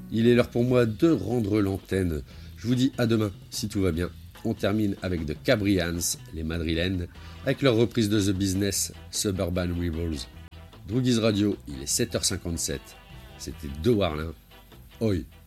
Il est l'heure pour moi de rendre l'antenne. Je vous dis à demain, si tout va bien. On termine avec The Cabrians, les Madrilènes, avec leur reprise de The Business, Suburban Rebels. Droogies Radio, il est 7h57. C'était De Warlin. Oi.